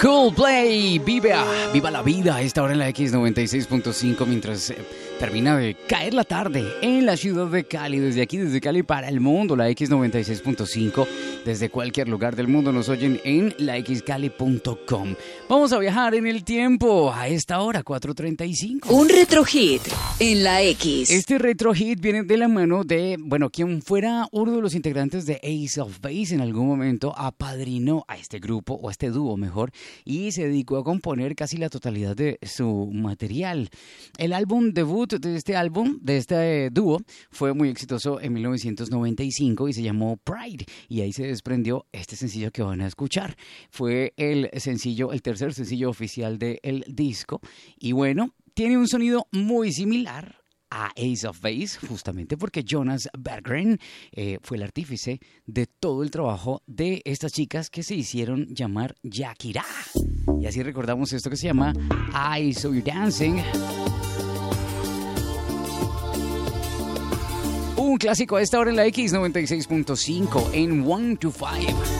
Coldplay, viva la vida a esta hora en la X96.5 mientras termina de caer la tarde en la ciudad de Cali. Desde aquí, desde Cali para el mundo, la X96.5. Desde cualquier lugar del mundo nos oyen en laxcali.com. Vamos a viajar en el tiempo a esta hora, 4:35. Un retro hit en la X. Este retro hit viene de la mano de, quien fuera uno de los integrantes de Ace of Base en algún momento apadrinó a este grupo, o a este dúo mejor, y se dedicó a componer casi la totalidad de su material. El álbum debut de este dúo, fue muy exitoso en 1995 y se llamó Pride, y ahí se desprendió este sencillo que van a escuchar. Fue el tercer sencillo oficial del disco, y bueno, tiene un sonido muy similar a Ace of Base, justamente porque Jonas Berggren fue el artífice de todo el trabajo de estas chicas que se hicieron llamar Yakira. Y así recordamos esto que se llama I Saw You Dancing. Un clásico a esta hora en la X96.5 en 1 to 5.